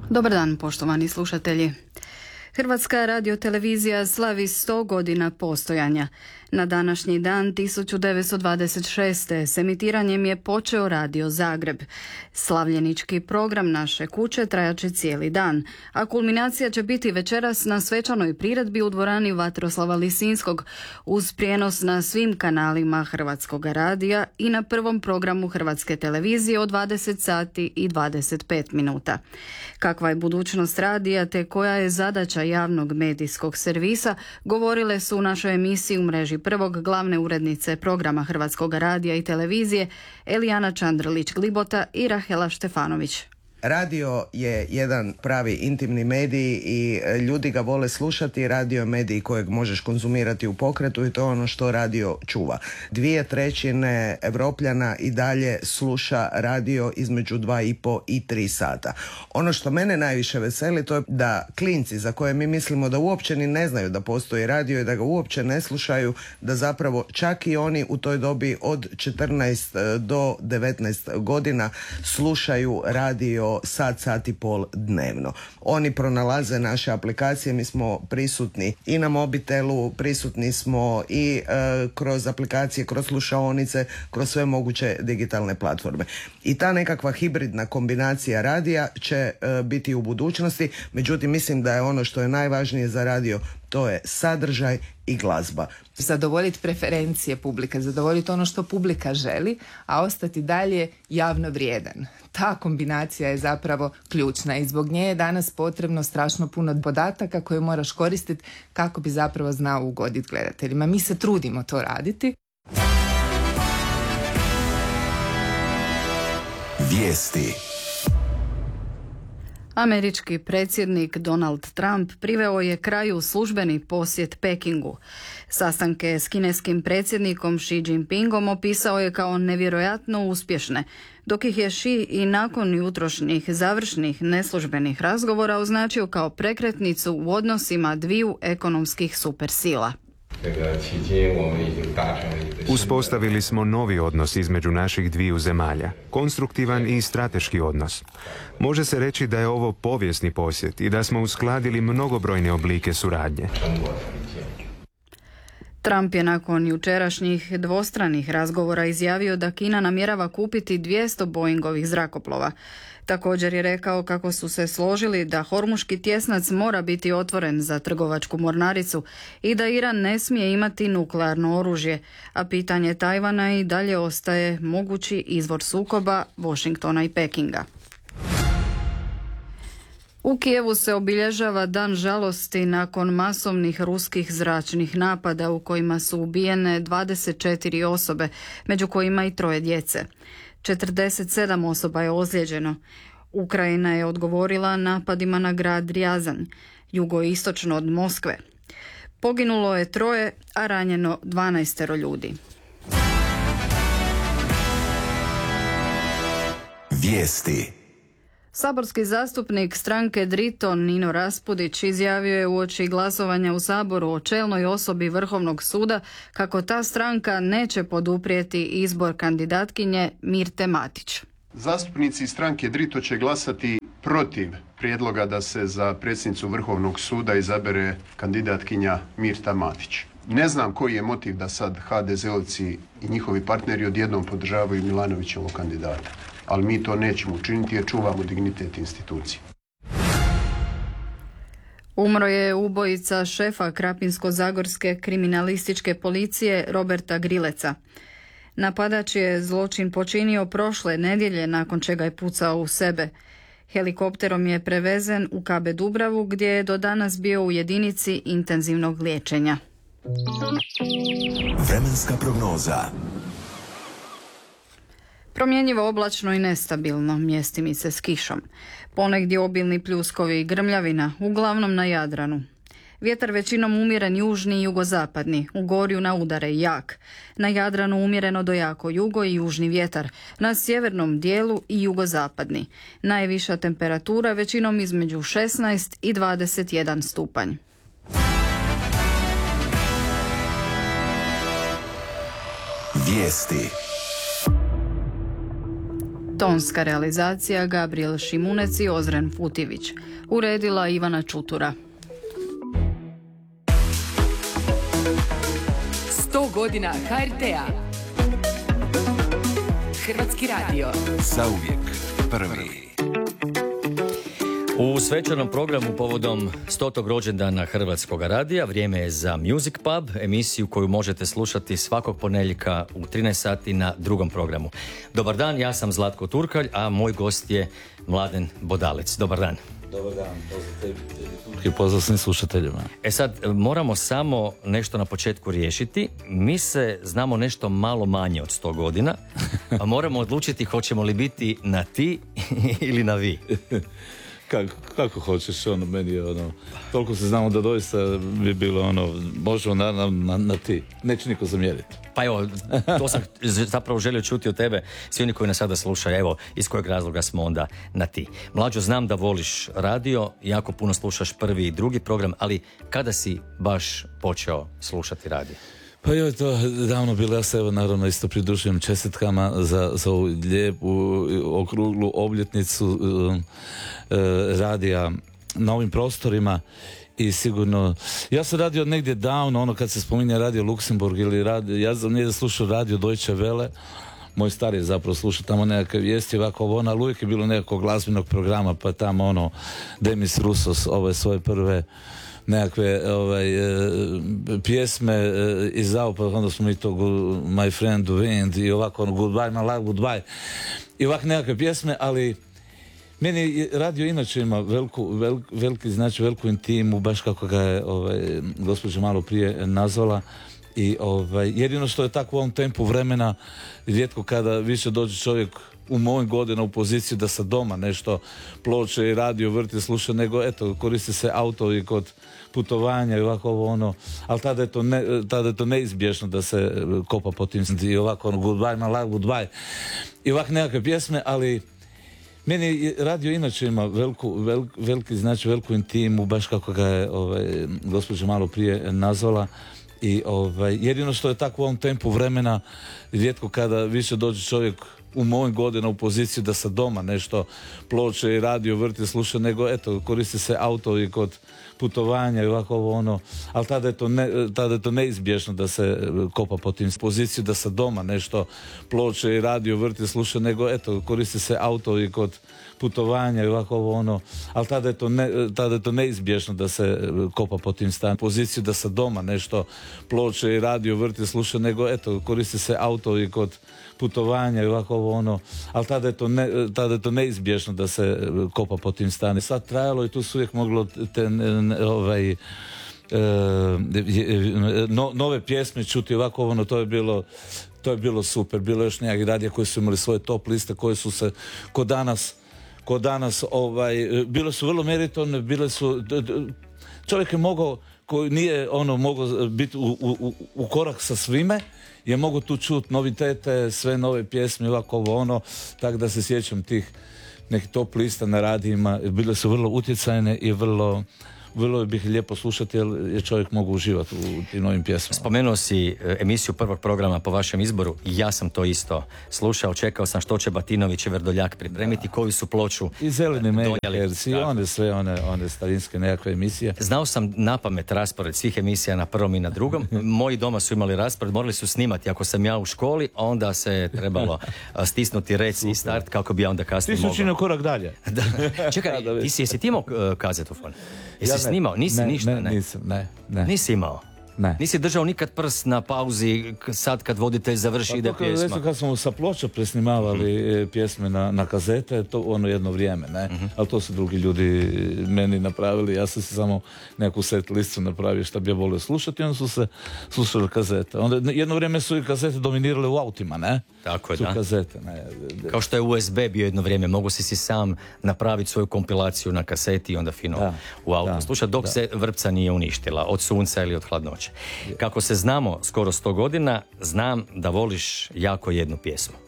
Dobar dan, poštovani slušatelji. Hrvatska radiotelevizija slavi 100 godina postojanja. Na današnji dan 1926. s emitiranjem je počeo Radio Zagreb. Slavljenički program naše kuće trajaće cijeli dan, a kulminacija će biti večeras na svečanoj priredbi u dvorani Vatroslava Lisinskog uz prijenos na svim kanalima Hrvatskog radija i na prvom programu Hrvatske televizije od 20 sati i 25 minuta. Kakva je budućnost radija te koja je zadaća javnog medijskog servisa, govorile su u našoj emisiji u mreži prvog glavne urednice programa Hrvatskog radija i televizije Elijana Čandrlić-Glibota i Rahela Štefanović. Radio je jedan pravi intimni medij i ljudi ga vole slušati. Radio je medij kojeg možeš konzumirati u pokretu i to je ono što radio čuva. 2/3 Evropljana i dalje sluša radio između 2,5 i 3 sata. Ono što mene najviše veseli to je da klinci za koje mi mislimo da uopće ni ne znaju da postoji radio i da ga uopće ne slušaju, da zapravo čak i oni u toj dobi od 14 do 19 godina slušaju radio sat i pol dnevno. Oni pronalaze naše aplikacije, mi smo prisutni i na mobitelu, prisutni smo i kroz aplikacije, kroz slušaonice, kroz sve moguće digitalne platforme. I ta nekakva hibridna kombinacija radija će biti u budućnosti, međutim mislim da je ono što je najvažnije za radio to je sadržaj i glazba. Zadovoljiti preferencije publike, zadovoljiti ono što publika želi, a ostati dalje javno vrijedan. Ta kombinacija je zapravo ključna i zbog nje je danas potrebno strašno puno podataka koje moraš koristiti kako bi zapravo znao ugoditi gledateljima. Mi se trudimo to raditi. Vijesti. Američki predsjednik Donald Trump priveo je kraju službeni posjet Pekingu. Sastanke s kineskim predsjednikom Xi Jinpingom opisao je kao nevjerojatno uspješne, dok ih je Xi i nakon jutrošnjih završnih neslužbenih razgovora označio kao prekretnicu u odnosima dviju ekonomskih supersila. Uspostavili smo novi odnos između naših dviju zemalja, konstruktivan i strateški odnos. Može se reći da je ovo povijesni posjet i da smo uskladili mnogobrojne oblike suradnje. Trump je nakon jučerašnjih dvostranih razgovora izjavio da Kina namjerava kupiti 200 Boeingovih zrakoplova. Također je rekao kako su se složili da Hormuški tjesnac mora biti otvoren za trgovačku mornaricu i da Iran ne smije imati nuklearno oružje, a pitanje Tajvana i dalje ostaje mogući izvor sukoba Washingtona i Pekinga. U Kijevu se obilježava dan žalosti nakon masovnih ruskih zračnih napada u kojima su ubijene 24 osobe, među kojima i 3 djece. 47 osoba je ozlijeđeno. Ukrajina je odgovorila napadima na grad Rjazan, jugoistočno od Moskve. Poginulo je 3, a ranjeno 12 ljudi. Vijesti. Saborski zastupnik stranke Drito Nino Raspudić izjavio je uoči glasovanja u Saboru o čelnoj osobi Vrhovnog suda kako ta stranka neće poduprijeti izbor kandidatkinje Mirte Matić. Zastupnici stranke Drito će glasati protiv prijedloga da se za predsjednicu Vrhovnog suda izabere kandidatkinja Mirta Matić. Ne znam koji je motiv da sad HDZ-ovci i njihovi partneri odjednom podržavaju Milanovićevog kandidata. Ali mi to nećemo učiniti jer čuvamo dignitet institucije. Umro je ubojica šefa Krapinsko-zagorske kriminalističke policije Roberta Grileca. Napadač je zločin počinio prošle nedjelje nakon čega je pucao u sebe. Helikopterom je prevezen u KB Dubravu gdje je do danas bio u jedinici intenzivnog liječenja. Vremenska prognoza. Promjenjivo oblačno i nestabilno, mjestimice s kišom. Ponegdje obilni pljuskovi i grmljavina, uglavnom na Jadranu. Vjetar većinom umjeren južni i jugozapadni, u Gorju na udare jak. Na Jadranu umjereno do jako jugo i južni vjetar, na sjevernom dijelu i jugozapadni. Najviša temperatura većinom između 16 i 21 stupanj. Vijesti. Tonska realizacija Gabriel Šimunec i Ozren Futivić. Uredila Ivana Čutura. 100 godina HRT-a. Hrvatski radio. Zauvijek prvi. U svečanom programu povodom 100. rođendana Hrvatskog radija vrijeme je za Music Pub, emisiju koju možete slušati svakog ponedjeljka u 13 sati na drugom programu. Dobar dan, ja sam Zlatko Turkalj, a moj gost je Mladen Bodalec. Dobar dan. Dobar dan, pozdrav tebi i pozdrav svim slušateljima. Sad, moramo samo nešto na početku riješiti. Mi se znamo nešto malo manje od 100 godina, a moramo odlučiti hoćemo li biti na ti ili na vi. Kako hoćeš, meni je toliko se znamo da doista bi bilo možemo na ti. Neće niko zamjeriti. Pa evo, to sam zapravo želio čuti od tebe, svi oni koji nas sada slušaju, evo, iz kojeg razloga smo onda na ti. Mlađo, znam da voliš radio, jako puno slušaš prvi i drugi program, ali kada si baš počeo slušati radio? Pa joj, to davno bilo, ja se evo naravno isto pridružujem čestitkama za ovu lijepu okruglu obljetnicu radija na ovim prostorima i sigurno, ja sam radio negdje davno, kad se spominje radio Luksemburg ili radio, ja sam negdje slušao radio Deutsche Welle, moj stari je zapravo slušao tamo nekakve vijesti ovako ali uvijek je bilo nekakvog glazbenog programa, pa tamo Demis Roussos, svoje prve nekakve pjesme izdao, pa onda smo mi to My Friend the Wind i ovako Goodbye My Love Goodbye i ovako nekakve pjesme, ali meni radio inače ima veliku intimu, baš kako ga je gospođa malo prije nazvala i jedino što je tako u ovom tempu vremena rijetko kada više dođe čovjek u mojim godina u poziciju da sa doma nešto ploče i radio vrti sluša, nego eto koristi se auto i kod putovanja i ovako ali tada je to neizbježno da se kopa po tim i ovako Goodbye My Love Goodbye i ovako nekakve pjesme, ali meni radio inače ima veliku intimu, baš kako ga je gospođa malo prije nazvala i jedino što je tako u ovom tempu vremena rijetko kada više dođe čovjek u mojim godina u poziciju da sa doma nešto ploče i radio vrti sluša, nego eto koristi se auto i kod putovanja i ovako ali tada je to neizbježno da se kopa po tim poziciju da sa doma nešto ploče i radio vrti sluša, nego eto koristi se auto i kod putovanja i ovako ali tada je to neizbježno da se kopa po tim stan poziciju da sa doma nešto ploče i radio vrti sluša, nego eto koristi se auto i kod putovanja i ovako ali tada je to neizbježno da se kopa po tim stani. Sad trajalo i tu su uvijek moglo nove pjesme čuti ovako to je bilo super. Bilo je još nekakvi radija koji su imali svoje top liste koje su se kod danas bile su vrlo meritorne, bile su čovjek je mogao koji nije mogao biti u korak sa svime je mogu tu čuti novitete, sve nove pjesme ovako tako da se sjećam tih nekih top lista na radijima, bile su vrlo utjecajne i vrlo bih lijepo slušati jer je čovjek mogu uživati u tim novim pjesmama. Spomenuo si emisiju prvog programa po vašem izboru i ja sam to isto slušao, čekao sam što će Batinović i Vrdoljak pripremiti, koju su ploču i Zeleni megaherci i one starinske nekakve emisije. Znao sam napamet raspored svih emisija na prvom i na drugom. Moji doma su imali raspored, morali su snimati ako sam ja u školi, onda se trebalo stisnuti rec i start kako bi ja onda kasnije mogao. Ti si učinio korak dalje. Čekaj, jesi ti imao kazetofon? Jesi snimao? Nisi ništa? Nisam. Nisi imao? Ne. Nisi držao nikad prst na pauzi sad kad voditelj završi ide pjesma? Pa kad smo sa ploča presnimavali pjesme na kazete, to jedno vrijeme, ne? Ali to su drugi ljudi meni napravili, ja sam si samo neku set listu napravio šta bi ja volio slušati i onda su se slušali kazete. Onda jedno vrijeme su i kazete dominirale u autima, ne? Tako je, su da. Kazete, ne? Kao što je USB bio jedno vrijeme, mogu si sam napraviti svoju kompilaciju na kaseti i onda fino u autu. Slušati dok se vrpca nije uništila, od sunca ili od hladnoće. Kako se znamo skoro 100 godina, znam da voliš jako jednu pjesmu.